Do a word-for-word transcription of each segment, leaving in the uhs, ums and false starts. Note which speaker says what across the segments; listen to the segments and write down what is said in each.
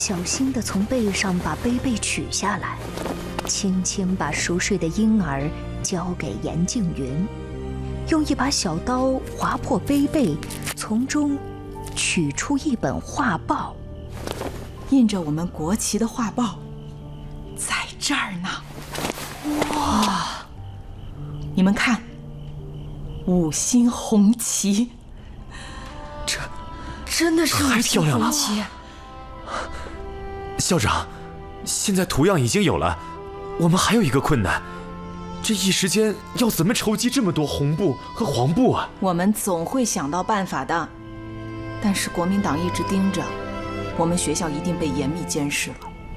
Speaker 1: 小心地从背上把杯背取下来，轻轻把熟睡的婴儿交给严静云，用一把小刀划破杯背，从中取出一本画报，
Speaker 2: 印着我们国旗的画报，在这儿呢。哇！你们看，五星红旗，
Speaker 3: 这
Speaker 4: 真的是五星红旗。
Speaker 3: 校长，现在图样已经有了，我们还有一个困难，这一时间要怎么筹集这么多红布和黄布啊？
Speaker 2: 我们总会想到办法的，但是国民党一直盯着，我们学校一定被严密监视了，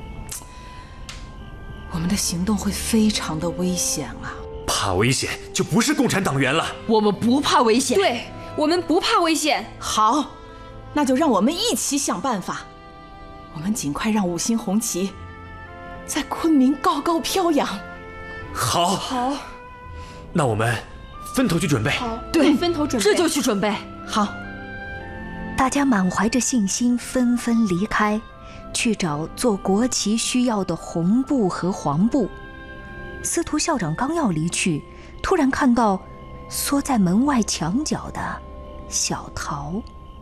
Speaker 2: 我们的行动会非常的危险啊！
Speaker 3: 怕危险就不是共产党员了。
Speaker 4: 我们不怕危险。
Speaker 5: 对，我们不怕危险。
Speaker 2: 好，那就让我们一起想办法。我们尽快让五星红旗在昆明高高飘扬。
Speaker 3: 好，
Speaker 5: 好，
Speaker 3: 那我们分头去准备。
Speaker 5: 好，
Speaker 2: 对，
Speaker 5: 分头准备，
Speaker 4: 这就去准备。
Speaker 2: 好，
Speaker 1: 大家满怀着信心，纷纷离开，去找做国旗需要的红布和黄布。司徒校长刚要离去，突然看到缩在门外墙角的小桃。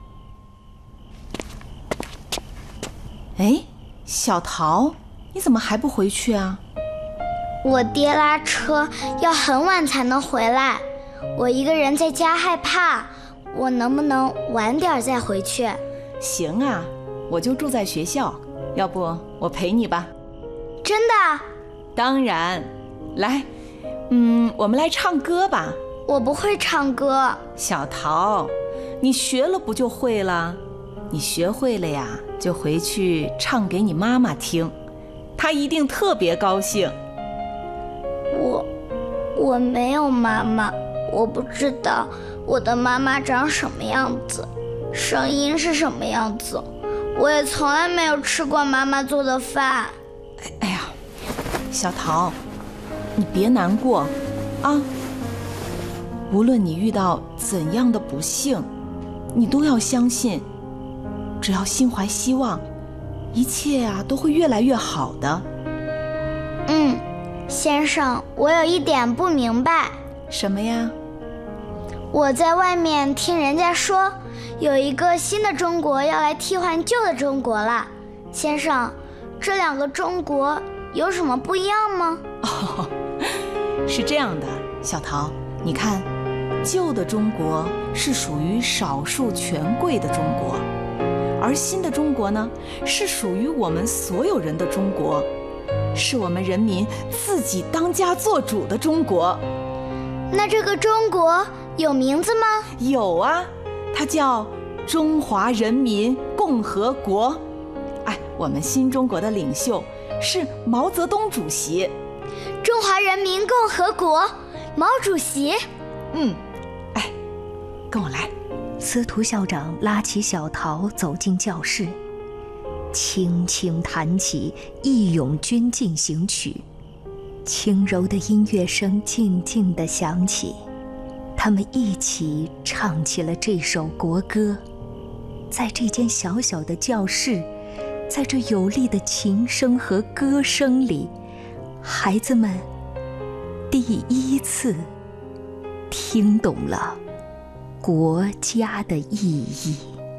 Speaker 2: 哎，小桃，你怎么还不回去啊？
Speaker 6: 我爹拉车要很晚才能回来，我一个人在家害怕，我能不能晚点再回去？
Speaker 2: 行啊，我就住在学校，要不我陪你吧？
Speaker 6: 真的？
Speaker 2: 当然。来，嗯，我们来唱歌吧。
Speaker 6: 我不会唱歌。
Speaker 2: 小桃，你学了不就会了？你学会了呀，就回去唱给你妈妈听，她一定特别高兴。
Speaker 6: 我我没有妈妈，我不知道我的妈妈长什么样子，声音是什么样子，我也从来没有吃过妈妈做的饭。
Speaker 2: 哎哎呀，小桃，你别难过啊！无论你遇到怎样的不幸，你都要相信，只要心怀希望，一切啊都会越来越好的。
Speaker 6: 嗯，先生，我有一点不明白。
Speaker 2: 什么呀？
Speaker 6: 我在外面听人家说，有一个新的中国要来替换旧的中国了。先生，这两个中国有什么不一样吗？
Speaker 2: 哦，是这样的，小桃，你看，旧的中国是属于少数权贵的中国，而新的中国呢，是属于我们所有人的中国，是我们人民自己当家做主的中国。
Speaker 6: 那这个中国有名字吗？
Speaker 2: 有啊，它叫中华人民共和国。哎，我们新中国的领袖是毛泽东主席。
Speaker 6: 中华人民共和国，毛主席。
Speaker 2: 嗯，哎，跟我来。
Speaker 1: 司徒校长拉起小桃走进教室，轻轻弹起《义勇军进行曲》，轻柔的音乐声静静地响起，他们一起唱起了这首国歌。在这间小小的教室，在这有力的琴声和歌声里，孩子们第一次听懂了国家的意义。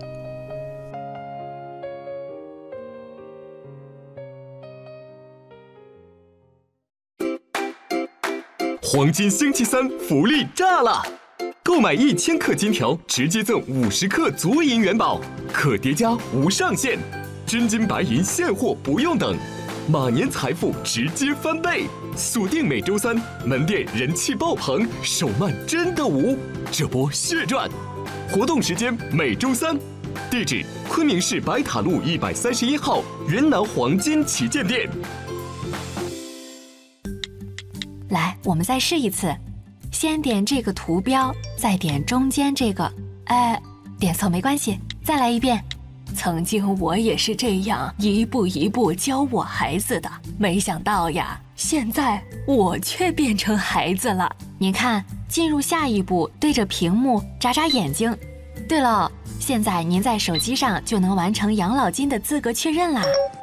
Speaker 7: 黄金星期三福利炸了！购买一千克金条，直接赠五十克足银元宝，可叠加无上限，真金白银现货不用等，马年财富直接翻倍！锁定每周三，门店人气爆棚，手慢真的无，这波血赚！活动时间每周三，地址昆明市白塔路一百三十一号云南黄金旗舰店。
Speaker 8: 来，我们再试一次，先点这个图标，再点中间这个，哎，点错没关系，再来一遍。曾经我也是这样一步一步教我孩子的，没想到呀，现在我却变成孩子了。你看，进入下一步，对着屏幕眨眨眼睛， 对了，现在您在手机上就能完成养老金的资格确认啦。